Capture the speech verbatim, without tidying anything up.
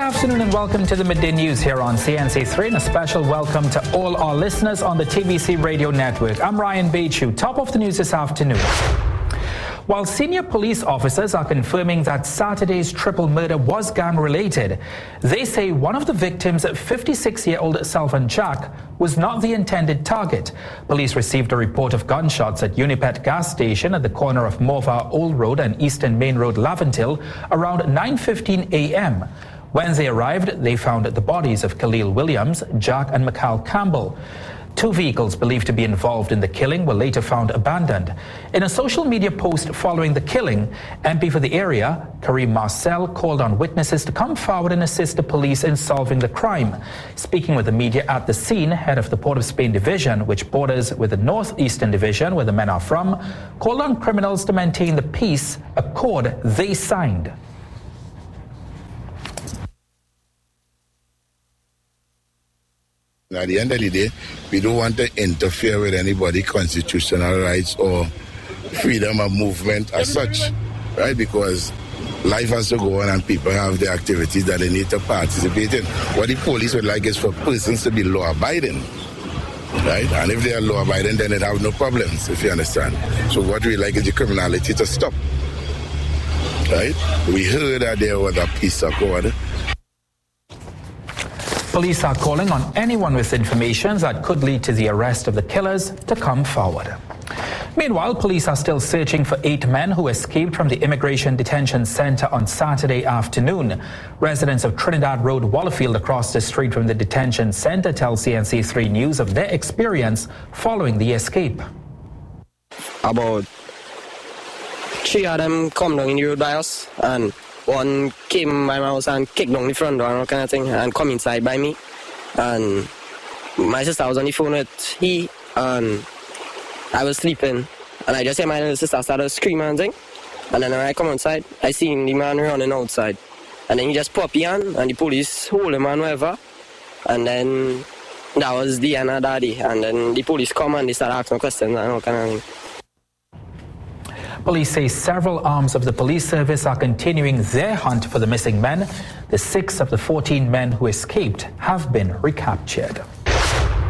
afternoon and welcome to the Midday News here on C N C three, and a special welcome to all our listeners on the T B C Radio Network. I'm Ryan Bechu. Top of the news this afternoon. While senior police officers are confirming that Saturday's triple murder was gang-related, they say one of the victims, fifty-six-year-old Salvan Jack, was not the intended target. Police received a report of gunshots at Unipet gas station at the corner of Morvar Old Road and Eastern Main Road, Laventille, around nine fifteen a m When they arrived, they found the bodies of Khalil Williams, Jack and Mikhail Campbell. Two vehicles believed to be involved in the killing were later found abandoned. In a social media post following the killing, M P for the area, Karim Marcel, called on witnesses to come forward and assist the police in solving the crime. Speaking with the media at the scene, head of the Port of Spain Division, which borders with the Northeastern Division, where the men are from, called on criminals to maintain the peace accord they signed. At the end of the day, we don't want to interfere with anybody's constitutional rights or freedom of movement as such, right? Because life has to go on and people have the activities that they need to participate in. What the police would like is for persons to be law-abiding, right? And if they are law-abiding, then they have no problems, if you understand. So what we like is the criminality to stop, right? We heard that there was a peace accord. Police are calling on anyone with information that could lead to the arrest of the killers to come forward. Meanwhile, police are still searching for eight men who escaped from the Immigration Detention Center on Saturday afternoon. Residents of Trinidad Road, Wallafield, across the street from the detention center, tell C N C three News of their experience following the escape. About three of them come down in the road by us, and one came by my house and kicked down the front door and all kind of thing and come inside by me. And my sister was on the phone with he, and I was sleeping. And I just hear my little sister started screaming and thing. And then when I come outside, I seen the man running outside. And then he just pop in and the police hold him and whatever. And then that was the end of that day. And then the police come and they start asking questions and all kind of thing. Police say several arms of the police service are continuing their hunt for the missing men. The six of the fourteen men who escaped have been recaptured.